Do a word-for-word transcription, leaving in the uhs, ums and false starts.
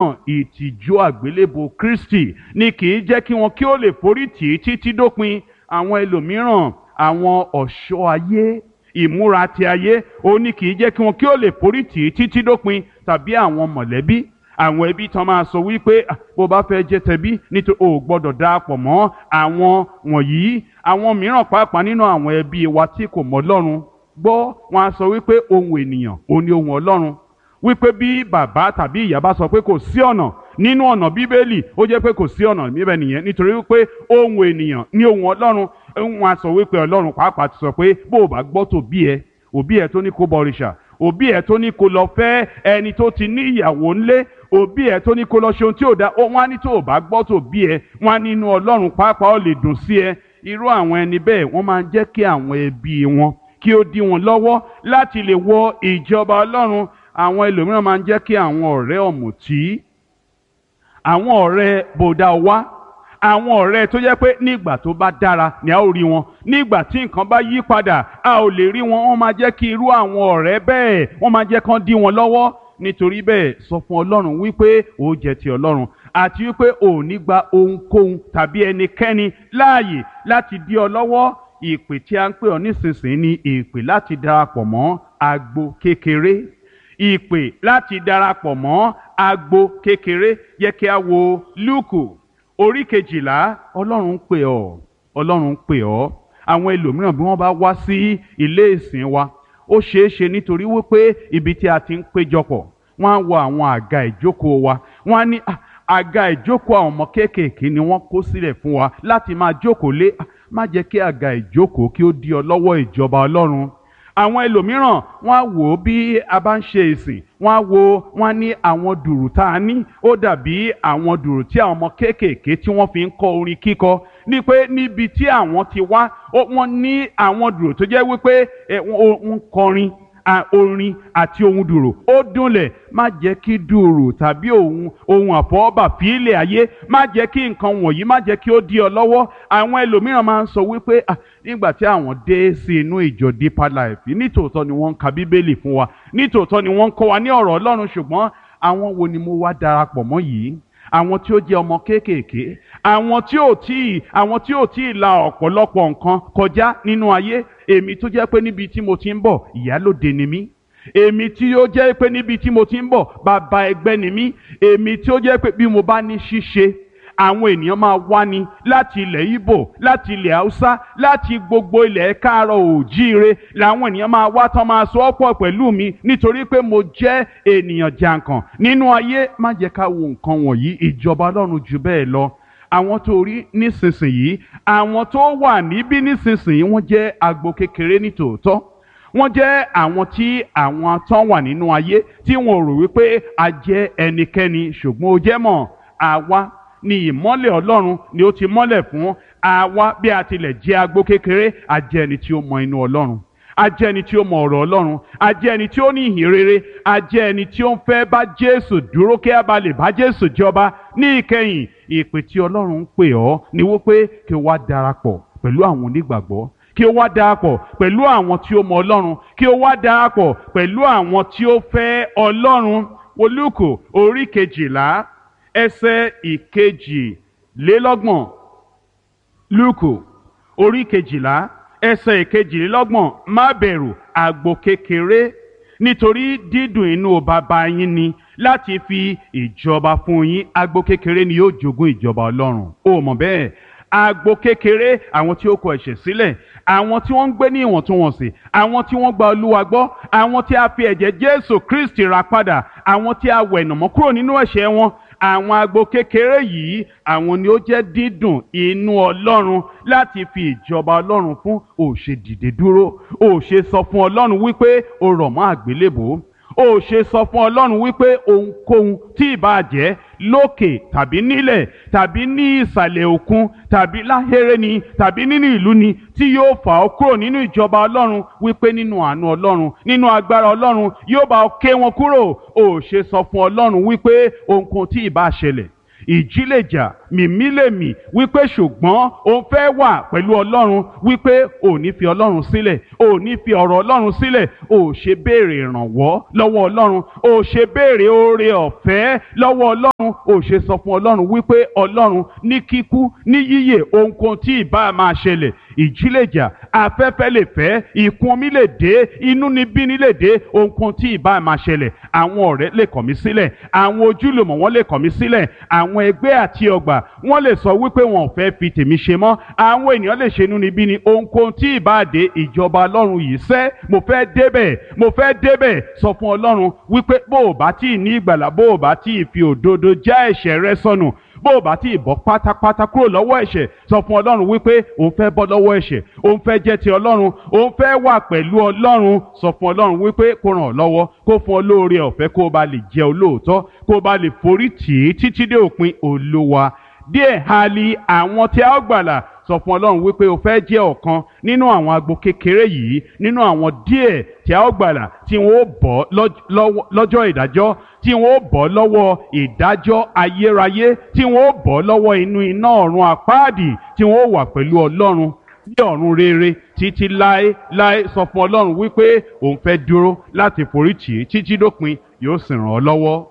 ìtìjú àgbélébùú Kristi ni kì í jẹ́ kí wọn kí ó lè forí tì í títí dópin. Àwọn ẹlòmíràn, àwọn ọ̀ṣọ́ ayé, ìmúra ti ayé, ó ní kì í jẹ́ kí wọn kí ó lè forí tì í títí dópin. Tàbí àwọn mọ̀lẹ́bí, àwọn ẹbí tán máa sọ wípé bó bá fẹ́ jẹ́ tẹbí nítorí o gbọ́dọ̀ darapọ̀ mọ́ àwọn wọ̀nyí. Àwọn mìíràn pàápàá nínú àwọn ẹbí wa tí kò mọ Ọlọ́run gbọ́, wọn á sọ wípé ohun ènìyàn ò ní ohun Ọlọ́run, wípé bí bàbá tàbí ìyá bá sọ pé kò sí ọ̀nà nínú ọ̀nà Bíbélì, ó jẹ́ pé kò sí ọ̀nà níbẹ̀ nìyẹn, nítorí wípé ohun ènìyàn ní ohun Ọlọ́run. Wọn á sọ wípé Ọlọ́run pàápàá ti sọ pé bó o bá gbọ́ tòbí ẹ, òbí ẹ tó ní kó bọrìṣà, òbí ẹ tó ní kó lọ fẹ́ ẹni tó ti ní ìyàwó ńlé, òbí ẹ tó ní kó lọ ṣe ohun tí ò dá, wọn á ní tó o bá gbọ́ tòbí ẹ, wọn á nínú Ọlọ́run pàápàá ó lè dùn sí ẹ. Irú àwọn ẹni bẹ́ẹ̀ wọ́n máa ń jẹ́ kí àwọn ẹbí wọn kí ó dí wọn lọ́wọ́ láti lè wọ ìjọba Ọlọ́run. Àwọn ẹlòmíràn máa ń jẹ́ kí àwọn ọ̀rẹ́ ọ̀mùtí, àwọn ọ̀rẹ́ bòdà wá, àwọn ọ̀rẹ́ tó jẹ́ pé nígbà tó bá dára ni a ó rí wọn, nígbà tí nǹkan bá yí padà a ò lè rí wọn. Wọ́n máa jẹ́ kí irú àwọn ọ̀rẹ́ bẹ́ẹ̀ wọ́n máa jẹ́ kán dí wọn lọ́wọ́. Nítorí bẹ́ẹ̀ sọ fún Ọlọ́run wípé ó jẹ́ ti Ọlọ́run, àti wípé ò ní gba ohunkóhun tàbí ẹnikẹ́ni láàyè láti dí ọ lọ́wọ́. Ìpè tí a ń pè ọ nísinsìnyí ni ìpè láti darapọ̀ mọ́ agbo kékeré. Ìpè láti darapọ̀ mọ́ agbo kékeré. Yẹ kí a wo Lúùkù orí kejìlá. Ọlọ́run ń pè ọ́, Ọlọ́run ń pè ọ́. Àwọn ẹlòmíràn bí wọ́n bá wá sí ilé ìsìn wa, ó ṣeé ṣe nítorí wípé ibi tí a ti ń péjọpọ̀, wọ́n á wo àwọn àga ìjókòó wa, wọ́n á ní àga ìjókòó àwọn ọmọ kéékèèké ni wọ́n kó sílẹ̀ fún wa láti máa jókòó lé. Má jẹ́ kí àga ìjókòó kí ó dí ọ lọ́wọ́ ìjọba Ọlọ́run. Àwọn ẹlòmíràn wọ́n á wò ó bí a bá ń ṣe ìsìn, wọ́n á wo wọ́n ní àwọn dùrù tá a ní ó dàbí àwọn dùrù tí àwọn ọmọ kéékèèké tí wọ́n fi ń kọ́ orin kíkọ, ní pé níbi tí àwọn ti wá wọ́n ní àwọn dùrù tó jẹ́ wípé wọ́n ń kọrin orin àti ohun dùrù ó dúnlẹ̀. Má jẹ́ kí dùrù tàbí ohun ohun àfọwọ́bà fílẹ̀ ayé, má jẹ́ kí nǹkan wọ̀nyí má jẹ́ kí ó dí ọ lọ́wọ́. Àwọn ẹlòmíràn máa ń sọ wípé ah nígbà tí àwọn dé sí inú ìjọ Deeper Life, nítòótọ́ ni wọ́n ń ka Bíbélì fún wa, nítòótọ́ ni wọ́n ń kọ́ wa ní ọ̀rọ̀ Ọlọ́run, ṣùgbọ́n àwọn wo ni mo wá darapọ̀ mọ́ yìí? Àwọn tí ó jẹ́ ọmọ kéékèèké, àwọn tí ò tí àwọn tí ò tí ì la ọ̀pọ̀lọpọ̀ nǹkan kọjá nínú ayé. Èmi tó jẹ́ pé níbi tí mo ti ń bọ̀ ìyálóde ni mí, èmi tí ó jẹ́ pé níbi tí mo ti ń bọ̀ bàbá ẹgbẹ́ ni mí, èmi tí ó jẹ́ pé bí mo bá ní ṣíṣe àwọn ènìyàn máa wá ní láti ilẹ̀ Ìgbò, láti ilẹ̀ Haúsá, láti gbogbo ilẹ̀ káàárọ̀ òjíire làwọn ènìyàn máa wá tán máa so ọ́pọ̀ pẹ̀lú mi nítorí pé mo jẹ́ ènìyàn jàǹkàn nínú ayé. Má jẹ́ ká wo nǹkan wọ̀nyí, ìjọba Ọlọ́run jù bẹ́ẹ̀ lọ. Àwọn tó rí nísinsìnyí, àwọn tó wà níbí nísinsìnyí, wọ́n jẹ́ agbo kékeré ní tòótọ́. Wọ́n jẹ́ àwọn tí àwọn tán wà nínú ayé tí wọ́n rò wípé a jẹ́ ẹnikẹ́ni, ṣùgbọ́n ó jẹ́ mọ̀ àwa ni ìmọ́lẹ̀ Ọlọ́run ni ó ti mọ́lẹ̀ fún. Àwa bí a tilẹ̀ jẹ́ agbo kékeré, a jẹ́ ẹni tí ó mọ inú Ọlọ́run, a jẹ́ ẹni tí ó mọ ọ̀rọ̀ Ọlọ́run, a jẹ́ ẹni tí ó ní ìhìn rere, a jẹ́ ẹni tí ó ń fẹ́ bá Jésù dúró kí a bá lè bá Jésù jọba ní ìkẹyìn. Ìpè tí Ọlọ́run ń pè ọ́ ni wípé kí o wá darapọ̀ pẹ̀lú àwọn onígbàgbọ́, kí o wá darapọ̀ pẹ̀lú àwọn tí ó mọ Ọlọ́run, kí o wá darapọ̀ pẹ̀lú àwọn tí ó fẹ́ Ọlọ́run. Wo Lúùkù orí kejìlá ẹsẹ̀ ìkejìlélọ́gbọ̀n. Lúùkù orí kejìlá ẹsẹ̀ ìkejìlélọ́gbọ̀n. Má bẹ̀rù agbo kékeré, nítorí dídùn inú bàbá yín ni láti fi ìjọba fún yín. Agbo kékeré ni yóò jogún ìjọba Ọlọ́run. O mọ̀ bẹ́ẹ̀? Agbo kékeré, àwọn tí ó kọ ẹ̀ṣẹ̀ sílẹ̀, àwọn tí wọ́n ń gbé ní ìwọ̀ntúnwọ̀nsì, àwọn tí wọ́n gba Olúwa gbọ́, àwọn tí a fi ẹ̀jẹ̀ Jésù Kristi rà padà, àwọn tí a wẹ̀nàmọ́ kúrò nínú ẹ̀ṣẹ̀ wọn. Àwọn agbo kékeré yìí, àwọn ni ó jẹ́ dídùn inú Ọlọ́run láti fi ìjọba Ọlọ́run fún. Ó ṣe dìde dúró, ó ṣe sọ fún Ọlọ́run wípé ó rọ̀ mọ́ àgbélébùú, ó ṣe sọ fún Ọlọ́run wípé ohunkóhun tí ìbá jẹ́ lókè tàbí nílẹ̀ tàbí ní ìsàlẹ̀ òkun tàbí láhéré ni tàbí nínú ìlú ni tí yóò fà ọ́ kúrò nínú ìjọba Ọlọ́run, wípé nínú àánú Ọlọ́run, nínú agbára Ọlọ́run yóò bá ọ ké wọn kúrò. Ó ṣe sọ fún Ọlọ́run wípé ohunkóhun tí ìbá ṣẹlẹ̀, ìjì lè jà mìmí lè mì wípé ṣùgbọ́n o fẹ́ wà pẹ̀lú ọlọ́run, wípé ò ní fi ọlọ́run sílẹ̀, ò ní fi ọ̀rọ̀ ọlọ́run sílẹ̀, ò ṣe béèrè ìrànwọ́ lọ́wọ́ ọlọ́run, ò ṣe béèrè oore ọ̀fẹ́ lọ́wọ́ ọlọ́run, ò ṣe sọ fún ọlọ́run wípé ọlọ́run ní kíkú ní yíyè ohunkóhun tí ìbá máa ṣẹlẹ̀, ìjì lè jà, afẹ́fẹ́ lè fẹ́, ìkún omi lè dé, inúnibíni lè dé, ohunkóhun tí ìbá máa ṣẹlẹ̀, àwọn ọ̀rẹ́ lè kọ̀ mí sílẹ̀, àwọn ojúlùmọ̀ wọn lè kọ̀ mí sílẹ̀, àwọn ẹgbẹ́ àti ọgbà wọn lè sọ wípé wọn ò fẹ́ fi tèmi ṣe mọ́, àwọn ènìyàn lè ṣe inúnibíni, ohunkóhun tí ìbá dé, ìjọba ọlọ́run yìí sẹ́, mo fẹ́ débẹ̀, mo fẹ́ débẹ̀, sọ fún ọlọ́run wípé bó o bá tí ì ní ìgbàlà, bó o bá tí ì fi òdodo já ẹ̀ṣẹ̀ rẹ sọnù, bó o bá tí ì bọ́ pátápátá kúrò lọ́wọ́ ẹ̀ṣẹ̀, sọ fún ọlọ́run wípé òun fẹ́ bọ́ lọ́wọ́ ẹ̀ṣẹ̀, òun fẹ́ jẹ́ ti ọlọ́run, òun fẹ́ wà pẹ̀lú ọlọ́run, sọ fún ọlọ́run wípé kó ràn ọ́ lọ́wọ́, kó fún ọ lóore ọ̀fẹ́, kó o bá lè jẹ́ olóòótọ́, kó o bá lè forí tì í títí dé òpin. Olúwa díẹ̀ ha li àwọn tí a ó gbàlà, sọ fún ọlọ́run wípé o fẹ́ jẹ́ ọ̀kan nínú àwọn agbo kékeré yìí, nínú àwọn díẹ̀ tí a ó gbàlà, tí wọn ó bọ́ lọ́jọ́ ìdájọ́, tí wọn ó bọ́ lọ́wọ́ ìdájọ́ ayérayé, tí wọn ó bọ́ lọ́wọ́ inú iná ọ̀run àpáàdì, tí wọn ó wà pẹ̀lú ọlọ́run ní ọ̀run rere títí láé láé. Sọ fún ọlọ́run wípé òun fẹ́ dúró láti forí tì í títí dópin, yóò sì ràn ọ́ lọ́wọ́.